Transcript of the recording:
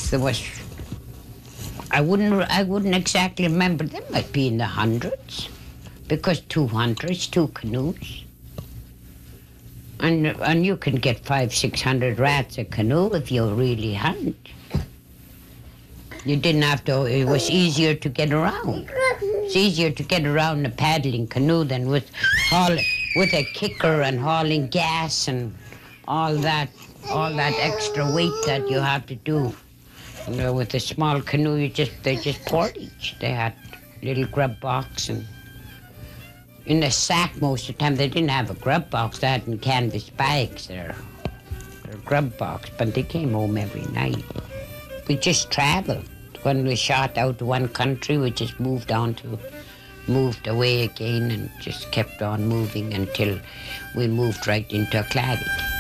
there was, I wouldn't exactly remember. There might be in the hundreds, because 200 is 2 canoes. And you can get 500-600 rats a canoe if you really hunt. You didn't have to, it was easier to get around. It's easier to get around a paddling canoe than with a kicker and hauling gas and all that extra weight that you have to do. You know, with a small canoe, they just portage. They had little grub box and in a sack most of the time. They didn't have a grub box. They had in canvas bags their grub box, but they came home every night. We just traveled. When we shot out to one country, we just moved away again and just kept on moving until we moved right into Cladich.